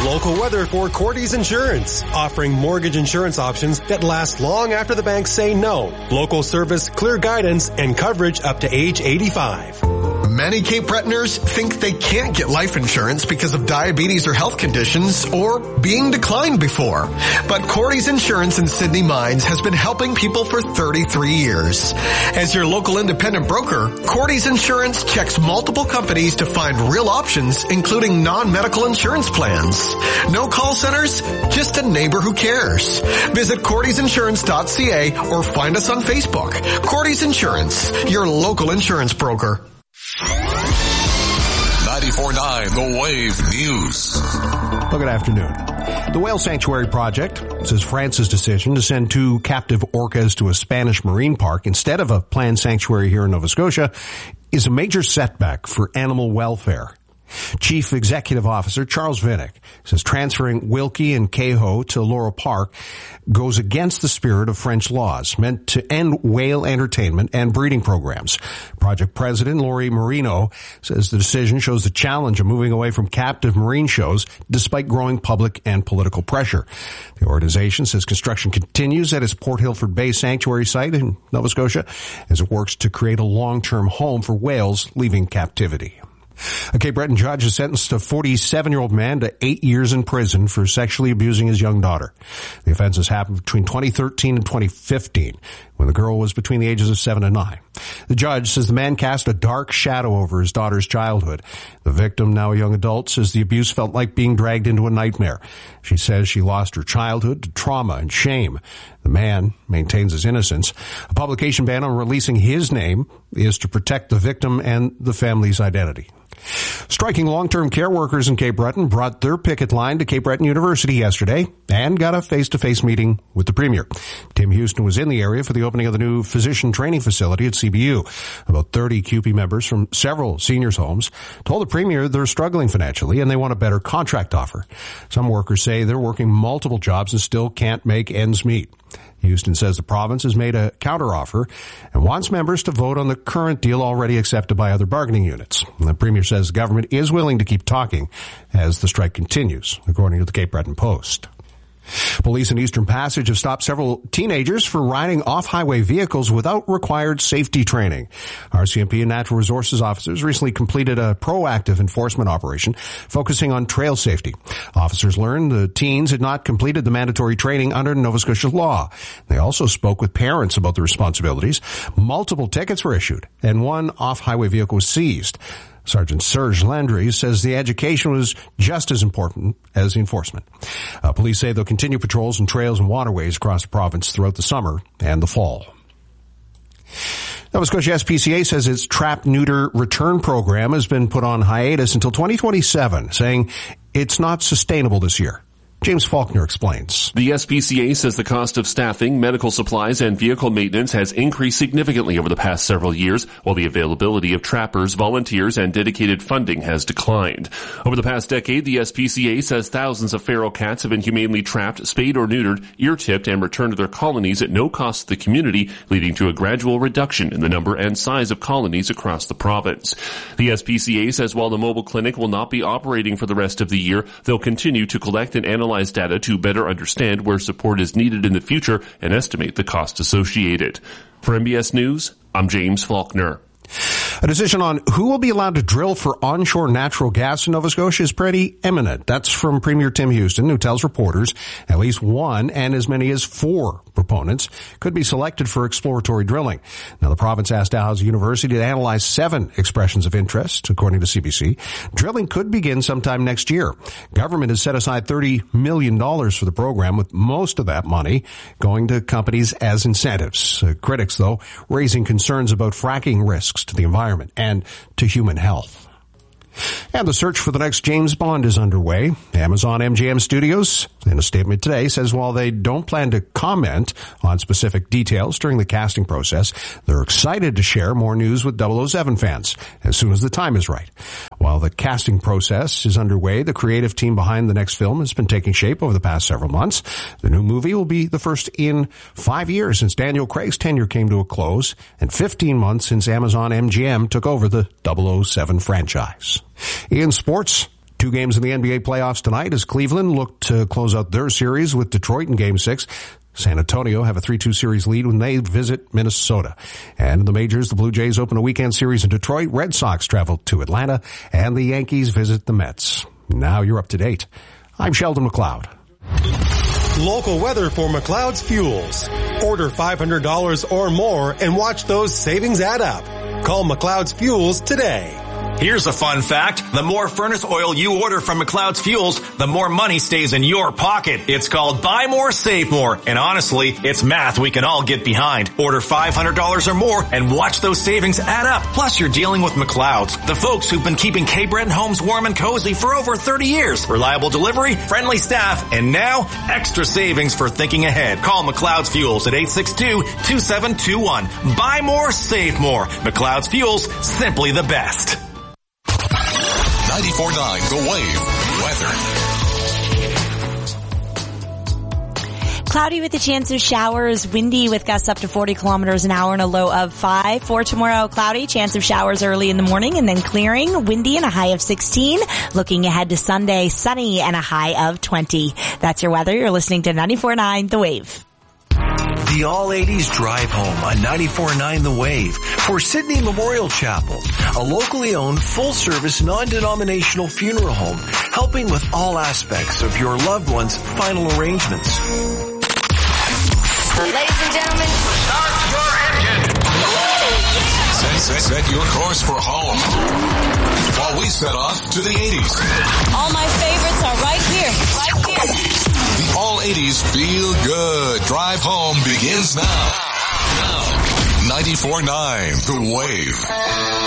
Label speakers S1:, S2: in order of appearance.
S1: Local weather for Cordy's Insurance, offering mortgage insurance options that last long after the banks say no. Local service, clear guidance, and coverage up to age 85.
S2: Many Cape Bretoners think they can't get life insurance because of diabetes or health conditions or being declined before. But Cordy's Insurance in Sydney Mines has been helping people for 33 years. As your local independent broker, Cordy's Insurance checks multiple companies to find real options, including non-medical insurance plans. No call centers, just a neighbor who cares. Visit cordysinsurance.ca or find us on Facebook. Cordy's Insurance, your local insurance broker.
S3: 94.9 The Wave News.
S4: Well, good afternoon. The Whale Sanctuary Project says France's decision to send 2 captive orcas to a Spanish marine park instead of a planned sanctuary here in Nova Scotia is a major setback for animal welfare. Chief Executive Officer Charles Vinnick says transferring Wilkie and Kehoe to Laurel Park goes against the spirit of French laws meant to end whale entertainment and breeding programs. Project President Laurie Marino says the decision shows the challenge of moving away from captive marine shows despite growing public and political pressure. The organization says construction continues at its Port Hilford Bay Sanctuary site in Nova Scotia as it works to create a long-term home for whales leaving captivity. A Cape Breton judge has sentenced a 47-year-old man to 8 years in prison for sexually abusing his young daughter. The offenses happened between 2013 and 2015, when the girl was between the ages of 7 and 9. The judge says the man cast a dark shadow over his daughter's childhood. The victim, now a young adult, says the abuse felt like being dragged into a nightmare. She says she lost her childhood to trauma and shame. The man maintains his innocence. A publication ban on releasing his name is to protect the victim and the family's identity. Striking long-term care workers in Cape Breton brought their picket line to Cape Breton University yesterday and got a face-to-face meeting with the Premier. Tim Houston was in the area for the opening of the new physician training facility at CBU. About 30 CUPE members from several seniors' homes told the Premier they're struggling financially and they want a better contract offer. Some workers say they're working multiple jobs and still can't make ends meet. Houston says the province has made a counteroffer and wants members to vote on the current deal already accepted by other bargaining units. The Premier says the government is willing to keep talking as the strike continues, according to the Cape Breton Post. Police in Eastern Passage have stopped several teenagers for riding off-highway vehicles without required safety training. RCMP and Natural Resources officers recently completed a proactive enforcement operation focusing on trail safety. Officers learned the teens had not completed the mandatory training under Nova Scotia law. They also spoke with parents about the responsibilities. Multiple tickets were issued, and one off-highway vehicle was seized. Sergeant Serge Landry says the education was just as important as the enforcement. Police say they'll continue patrols on trails and waterways across the province throughout the summer and the fall. Nova Scotia SPCA says its trap-neuter return program has been put on hiatus until 2027, saying it's not sustainable this year. James Faulkner explains.
S5: The SPCA says the cost of staffing, medical supplies, and vehicle maintenance has increased significantly over the past several years, while the availability of trappers, volunteers, and dedicated funding has declined. Over the past decade, the SPCA says thousands of feral cats have been humanely trapped, spayed or neutered, ear-tipped, and returned to their colonies at no cost to the community, leading to a gradual reduction in the number and size of colonies across the province. The SPCA says while the mobile clinic will not be operating for the rest of the year, they'll continue to collect and analyze data to better understand where support is needed in the future and estimate the cost associated. For MBS News, I'm James Faulkner.
S4: A decision on who will be allowed to drill for onshore natural gas in Nova Scotia is pretty imminent. That's from Premier Tim Houston, who tells reporters at least one and as many as 4 proponents could be selected for exploratory drilling. Now, the province asked Dalhousie University to analyze 7 expressions of interest, according to CBC. Drilling could begin sometime next year. Government has set aside $30 million for the program, with most of that money going to companies as incentives. Critics, though, raising concerns about fracking risks to the environment and to human health. And the search for the next James Bond is underway. Amazon MGM Studios, in a statement today, says while they don't plan to comment on specific details during the casting process, they're excited to share more news with 007 fans as soon as the time is right. While the casting process is underway, the creative team behind the next film has been taking shape over the past several months. The new movie will be the first in 5 years since Daniel Craig's tenure came to a close, and 15 months since Amazon MGM took over the 007 franchise. In sports, Two games in the NBA playoffs tonight as Cleveland look to close out their series with Detroit in Game 6. San Antonio have a 3-2 series lead when they visit Minnesota. And in the majors, the Blue Jays open a weekend series in Detroit. Red Sox travel to Atlanta, and the Yankees visit the Mets. Now you're up to date. I'm Sheldon McLeod.
S1: Local weather for McLeod's Fuels. Order $500 or more and watch those savings add up. Call McLeod's Fuels today.
S6: Here's a fun fact. The more furnace oil you order from McLeod's Fuels, the more money stays in your pocket. It's called Buy More, Save More. And honestly, it's math we can all get behind. Order $500 or more and watch those savings add up. Plus, you're dealing with McLeod's, the folks who've been keeping Cape Breton homes warm and cozy for over 30 years. Reliable delivery, friendly staff, and now extra savings for thinking ahead. Call McLeod's Fuels at 862-2721. Buy more, save more. McLeod's Fuels, simply the best.
S3: 94.9 The Wave weather.
S7: Cloudy with a chance of showers, windy with gusts up to 40 kilometers an hour and a low of 5. For tomorrow, cloudy, chance of showers early in the morning and then clearing, windy and a high of 16. Looking ahead to Sunday, sunny and a high of 20. That's your weather. You're listening to 94.9 The Wave.
S8: The All-80s Drive Home on 94.9 The Wave for Sydney Memorial Chapel, a locally owned, full-service, non-denominational funeral home, helping with all aspects of your loved one's final arrangements.
S9: Ladies and gentlemen, start your engine.
S3: Set your course for home while we set off to the 80s.
S9: All my favorites are right here.
S3: The All 80s Feel Good Drive Home begins now. 94.9 The Wave.